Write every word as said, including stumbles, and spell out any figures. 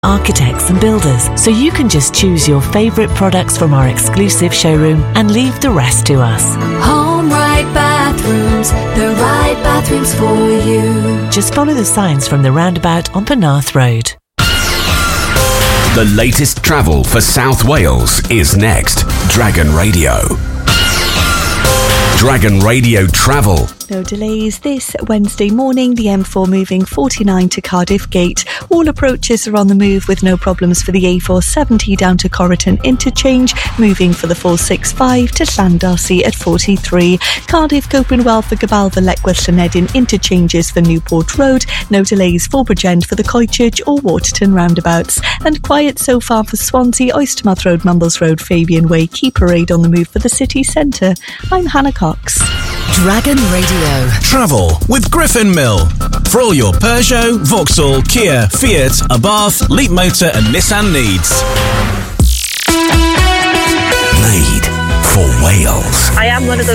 architects and builders, so you can just choose your favourite products from our exclusive showroom and leave the rest to us. Home Right Bathrooms, the right bathrooms for you. Just follow the signs from the roundabout on Penarth Road. The latest travel for South Wales is next. Dragon Radio. Dragon Radio Travel. No delays this Wednesday morning. The M four moving forty-nine to Cardiff Gate. All approaches are on the move with no problems for the A four seventy down to Corriton Interchange. Moving for the four sixty-five to Llandarcy at forty-three. Cardiff, Copenwell for Gabalva, Leckwith, Llanedin interchanges for Newport Road. No delays for Bridgend for the Coitchurch or Waterton roundabouts. And quiet so far for Swansea, Oystermouth Road, Mumbles Road, Fabian Way. Key Parade on the move for the city centre. I'm Hannah Cox. Dragon Radio. Travel with Griffin Mill. For all your Peugeot, Vauxhall, Kia, Fiat, Abarth, Leapmotor and Nissan needs. Made for Wales. I am one of those